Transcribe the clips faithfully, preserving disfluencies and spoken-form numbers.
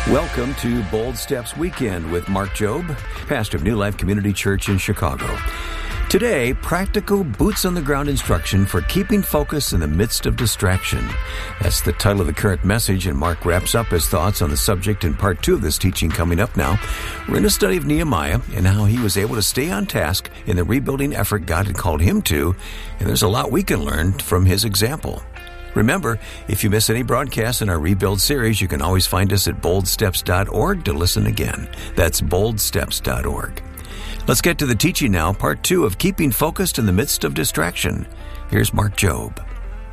Welcome to Bold Steps Weekend with Mark Jobe, pastor of New Life Community Church in Chicago. Today, practical boots-on-the-ground instruction for keeping focus in the midst of distraction. That's the title of the current message, and Mark wraps up his thoughts on the subject in part two of this teaching coming up now. We're in a study of Nehemiah and how he was able to stay on task in the rebuilding effort God had called him to, and there's a lot we can learn from his example. Remember, if you miss any broadcasts in our Rebuild series, you can always find us at bold steps dot org to listen again. That's bold steps dot org. Let's get to the teaching now, part two of Keeping Focused in the Midst of Distraction. Here's Mark Jobe.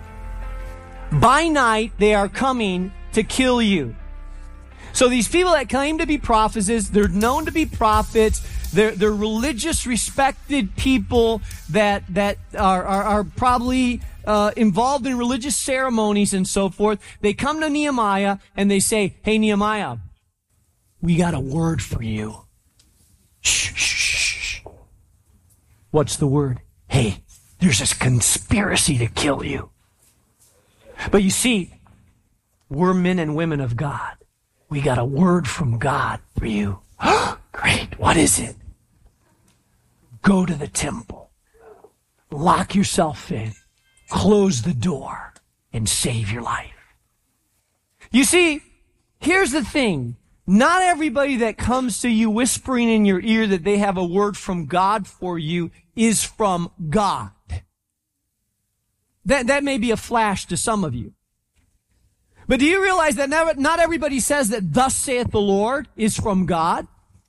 By night, they are coming to kill you. So these people that claim to be prophets, they're known to be prophets. They're, they're religious, respected people that that are, are, are probably uh, involved in religious ceremonies and so forth. They come to Nehemiah and they say, "Hey, Nehemiah, we got a word for you." Shh, shh, shh. What's the word? "Hey, there's this conspiracy to kill you. But you see, we're men and women of God. We got a word from God for you." Great. What is it? Go to the temple. Lock yourself in. Close the door and save your life. You see, here's the thing. Not everybody that comes to you whispering in your ear that they have a word from God for you is from God. That, that may be a flash to some of you. But do you realize that not everybody says that "Thus saith the Lord" is from God?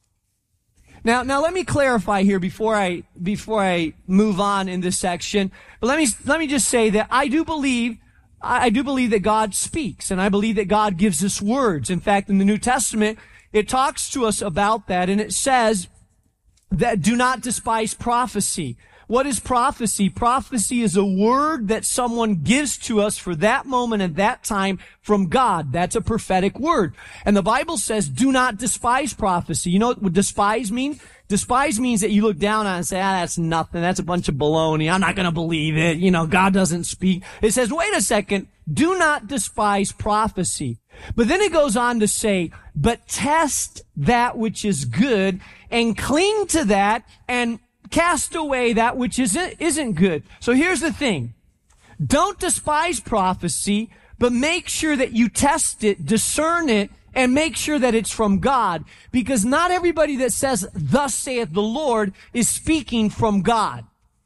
Now, now let me clarify here before I, before I move on in this section. But let me, let me just say that I do believe, I do believe that God speaks, and I believe that God gives us words. In fact, in the New Testament, it talks to us about that, and it says that do not despise prophecy. What is prophecy? Prophecy is a word that someone gives to us for that moment and that time from God. That's a prophetic word. And the Bible says, do not despise prophecy. You know what despise means? Despise means that you look down on it and say, ah, that's nothing. That's a bunch of baloney. I'm not going to believe it. You know, God doesn't speak. It says, wait a second. Do not despise prophecy. But then it goes on to say, but test that which is good and cling to that and cast away that which isn't, isn't good. So here's the thing. Don't despise prophecy, but make sure that you test it, discern it, and make sure that it's from God. Because not everybody that says, "Thus saith the Lord," is speaking from God.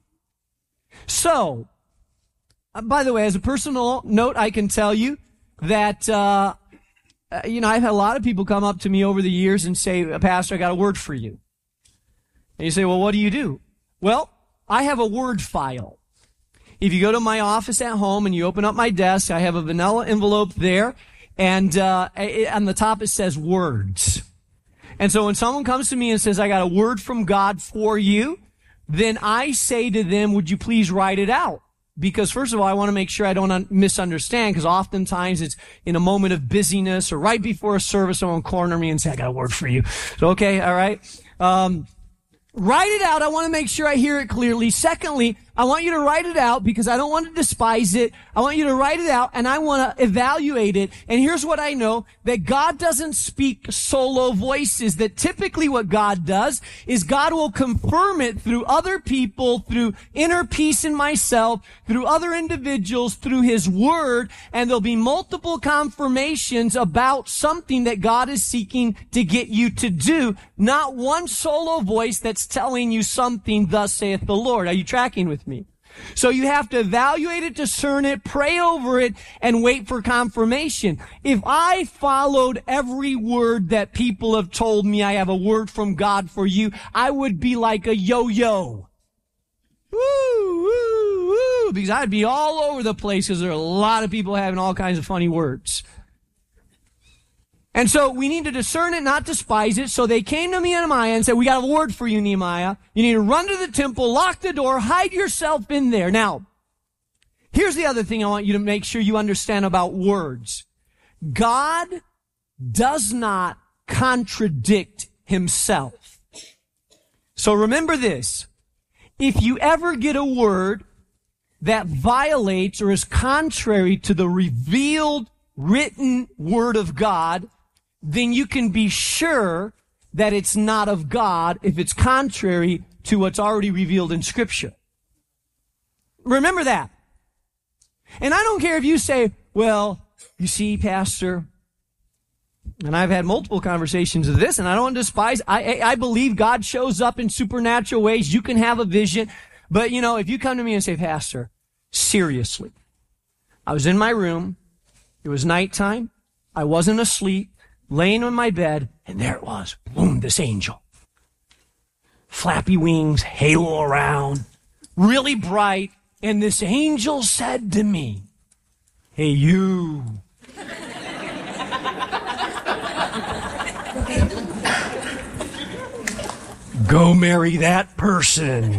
So, uh, by the way, as a personal note, I can tell you that, uh, uh, you know, I've had a lot of people come up to me over the years and say, "Pastor, I got a word for you." And you say, "Well, what do you do?" Well, I have a word file. If you go to my office at home and you open up my desk, I have a vanilla envelope there, and uh it, on the top it says words. And so when someone comes to me and says, "I got a word from God for you," then I say to them, "Would you please write it out?" Because first of all, I want to make sure I don't un- misunderstand, because oftentimes it's in a moment of busyness or right before a service, someone will corner me and say, "I got a word for you." So, okay, all right. Um, Write it out. I want to make sure I hear it clearly. Secondly, I want you to write it out because I don't want to despise it. I want you to write it out and I want to evaluate it. And here's what I know, that God doesn't speak solo voices. That typically what God does is God will confirm it through other people, through inner peace in myself, through other individuals, through His Word, and there'll be multiple confirmations about something that God is seeking to get you to do. Not one solo voice that's telling you something, "Thus saith the Lord." Are you tracking with me? So you have to evaluate it, discern it, pray over it, and wait for confirmation. If I followed every word that people have told me, "I have a word from God for you," I would be like a yo-yo. Woo, woo, woo, because I'd be all over the place because there are a lot of people having all kinds of funny words. And so we need to discern it, not despise it. So they came to Nehemiah and said, "We got a word for you, Nehemiah. You need to run to the temple, lock the door, hide yourself in there." Now, here's the other thing I want you to make sure you understand about words. God does not contradict Himself. So remember this. If you ever get a word that violates or is contrary to the revealed written Word of God, then you can be sure that it's not of God if it's contrary to what's already revealed in Scripture. Remember that. And I don't care if you say, well, you see, Pastor, and I've had multiple conversations of this, and I don't despise, I, I believe God shows up in supernatural ways. You can have a vision. But, you know, if you come to me and say, Pastor, seriously, I was in my room, it was nighttime, I wasn't asleep, laying on my bed, and there it was, boom, this angel. Flappy wings, halo around, really bright, and this angel said to me, hey, you. Go marry that person.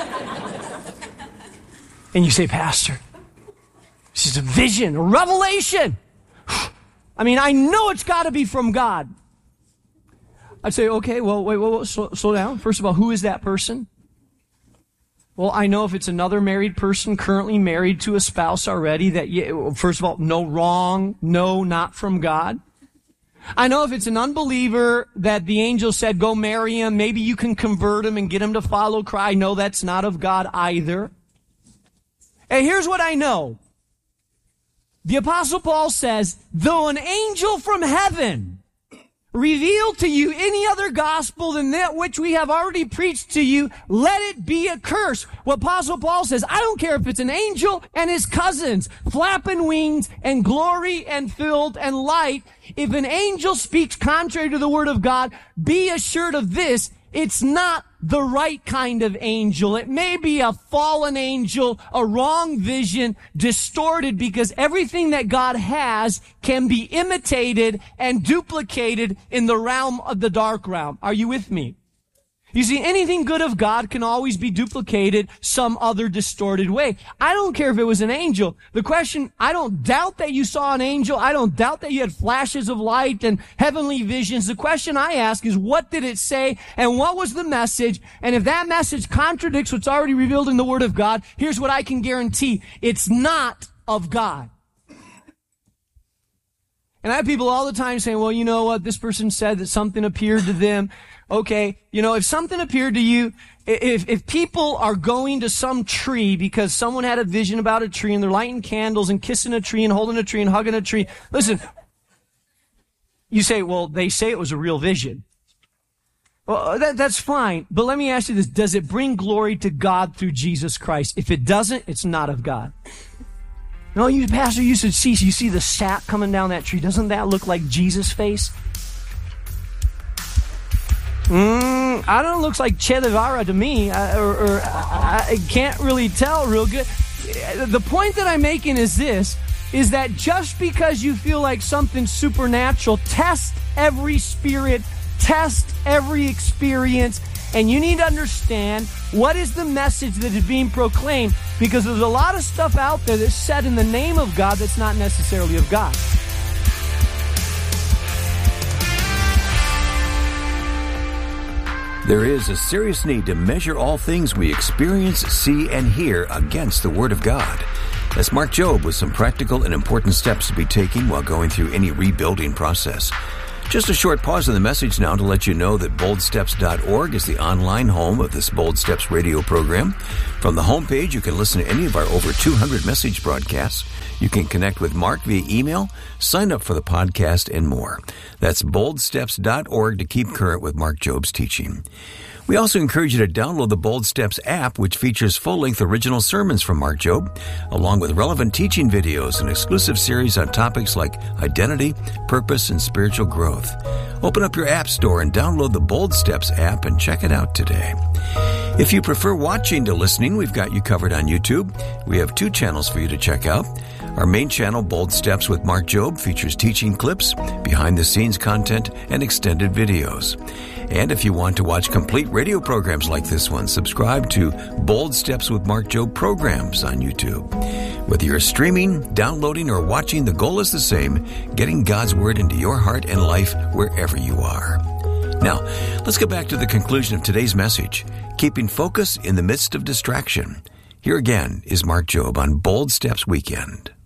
And you say, Pastor, this is a vision, a revelation. I mean, I know it's got to be from God. I'd say, okay, well, wait, wait, wait slow, slow down. First of all, who is that person? Well, I know if it's another married person currently married to a spouse already, that, you, first of all, no, wrong, no, not from God. I know if it's an unbeliever that the angel said, go marry him, maybe you can convert him and get him to follow Christ. I know that's not of God either. And here's what I know. The Apostle Paul says, though an angel from heaven revealed to you any other gospel than that which we have already preached to you, let it be accursed. What Apostle Paul says, I don't care if it's an angel and his cousins, flapping wings and glory and filled and light. If an angel speaks contrary to the word of God, be assured of this, it's not the right kind of angel. It may be a fallen angel, a wrong vision, distorted, because everything that God has can be imitated and duplicated in the realm of the dark realm. Are you with me? You see, anything good of God can always be duplicated some other distorted way. I don't care if it was an angel. The question, I don't doubt that you saw an angel. I don't doubt that you had flashes of light and heavenly visions. The question I ask is, what did it say and what was the message? And if that message contradicts what's already revealed in the Word of God, here's what I can guarantee. It's not of God. And I have people all the time saying, well, you know what? This person said that something appeared to them. Okay, you know, if something appeared to you, if if people are going to some tree because someone had a vision about a tree and they're lighting candles and kissing a tree and holding a tree and hugging a tree, listen, you say, well, they say it was a real vision. Well, that, that's fine, but let me ask you this. Does it bring glory to God through Jesus Christ? If it doesn't, it's not of God. No, you, Pastor, you should see, you see the sap coming down that tree. Doesn't that look like Jesus' face? Mm, I don't know, looks like Che Guevara to me, I, or, or I, I can't really tell real good. The point that I'm making is this, is that just because you feel like something's supernatural, test every spirit, test every experience, and you need to understand what is the message that is being proclaimed, because there's a lot of stuff out there that's said in the name of God that's not necessarily of God. There is a serious need to measure all things we experience, see, and hear against the Word of God. That's Mark Jobe with some practical and important steps to be taken while going through any rebuilding process. Just a short pause in the message now to let you know that bold steps dot org is the online home of this Bold Steps radio program. From the homepage, you can listen to any of our over two hundred message broadcasts. You can connect with Mark via email, sign up for the podcast, and more. That's bold steps dot org to keep current with Mark Jobe's teaching. We also encourage you to download the Bold Steps app, which features full-length original sermons from Mark Jobe, along with relevant teaching videos and exclusive series on topics like identity, purpose, and spiritual growth. Open up your app store and download the Bold Steps app and check it out today. If you prefer watching to listening, we've got you covered on YouTube. We have two channels for you to check out. Our main channel, Bold Steps with Mark Jobe, features teaching clips, behind-the-scenes content, and extended videos. And if you want to watch complete radio programs like this one, subscribe to Bold Steps with Mark Jobe programs on YouTube. Whether you're streaming, downloading, or watching, the goal is the same, getting God's Word into your heart and life wherever you are. Now, let's get back to the conclusion of today's message, keeping focus in the midst of distraction. Here again is Mark Jobe on Bold Steps Weekend.